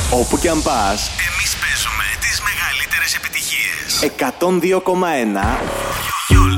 Όπου κι αν πας, εμείς παίζουμε τις μεγαλύτερες επιτυχίες. 102,1